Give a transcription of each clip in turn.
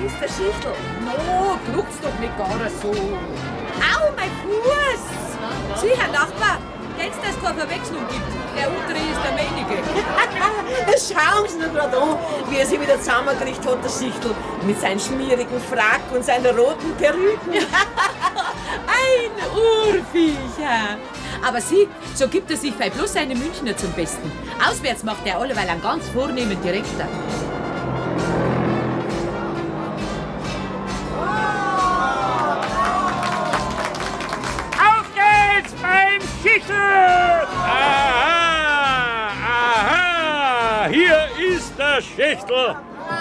ist der Schichtel. No, druck's doch nicht gar so. Au, mein Fuß! Sie, Herr Nachbar, geht's, dass es keine Verwechslung gibt? Der untere ist der meinige. Schauen Sie nur gerade an, wie er sich wieder zusammengekriegt hat, der Schichtel. Mit seinem schmierigen Frack und seiner roten Perücken. Ein Urviecher. Aber Sie, so gibt er sich bei bloß seine Münchner zum Besten. Auswärts macht er alleweil einen ganz vornehmen Direktor. Auf geht's beim Schichtel! Aha, aha, hier ist der Schichtel.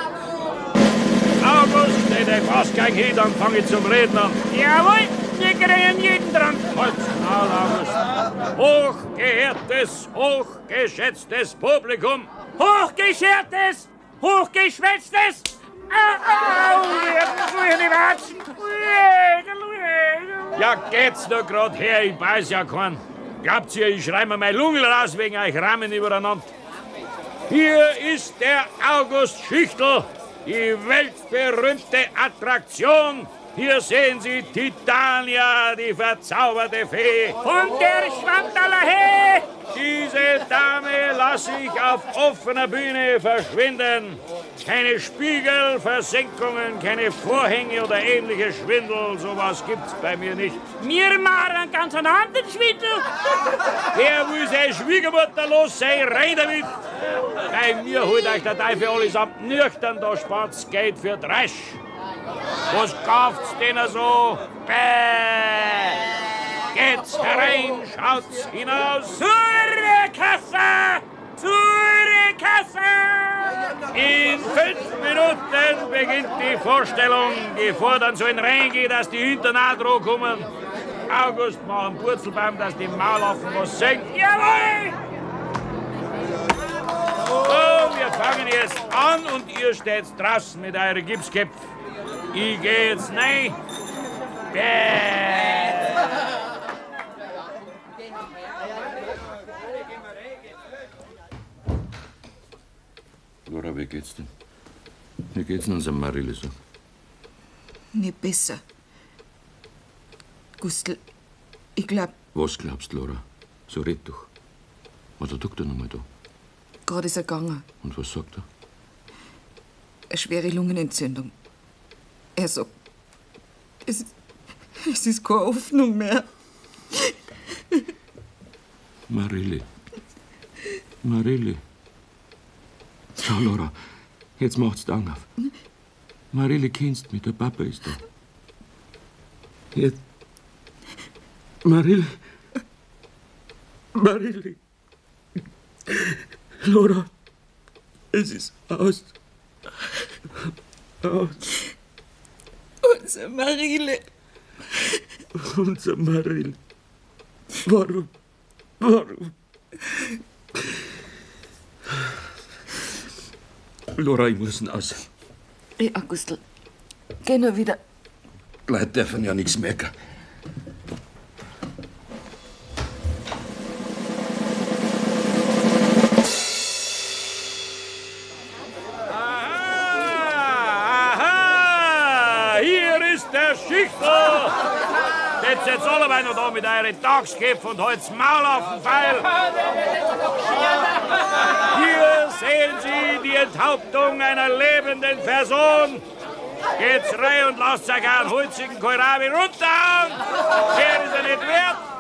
August, wenn der Ausgang hin, dann fange ich zum Reden an. Jawohl, wir kriegen jeden dran. Halt, August. Hochgeehrtes, hochgeschätztes Publikum. Hochgeschertes, hochgeschwätztes. Au, die Watschen. Ja, geht's doch grad her, ich beiß ja keinen. Glaubt ihr, ich schreibe mir meine Lungen raus wegen euch Rahmen übereinander? Hier ist der August Schichtel, die weltberühmte Attraktion. Hier sehen Sie Titania, die verzauberte Fee. Und der Schwandalahee. Diese Dame lasse ich auf offener Bühne verschwinden. Keine Spiegelversenkungen, keine Vorhänge oder ähnliche Schwindel. Sowas gibt's bei mir nicht. Wir machen einen ganz anderen Schwindel. Wer will seine Schwiegermutter los sein? Rein damit! Bei mir holt euch der Teufel allesamt nüchtern, da spart's Geld für Dresch. Was kauft's denn so? Bäh! Geht's herein, schaut's hinaus. Zur Kasse! Zur Kasse! In 5 Minuten beginnt die Vorstellung. Die Vordern sollen reingehen, dass die Hintern auch dran kommen. August, mach einen Purzelbaum, dass die Maulaffen was singen. Jawohl! So, wir fangen jetzt an und ihr steht draußen mit euren Gipsköpfen. Ich geh jetzt rein. Bäh! Laura, wie geht's denn? Wie geht's denn unserem Marille so? Nicht besser. Gustl, ich glaub, Was glaubst, Laura? So red doch. War der Doktor noch mal da? gerade ist er gegangen. Und was sagt er? Eine schwere Lungenentzündung. Er sagt, es ist keine Hoffnung mehr. Marille. Marille. Schau, Laura, jetzt macht's die Augen auf. Marille, kennst mich, der Papa ist da. Jetzt. Marille. Marille. Laura, es ist aus. Aus. Unser Marille. Unser Marille. Warum? Warum? Laura, ich muss aus. Ja, Gustl, geh nur wieder. Die Leute dürfen ja nichts merken. Aha! Hier ist der Schichtel! Jetzt alle weiter da mit euren Tagsköpfen und halt's Maul auf den Pfeil! Hier sehen Sie die Enthauptung einer lebenden Person. Geht's rein und lasst euch einen holzigen Kohlrabi runterhauen. Der ist er nicht wert.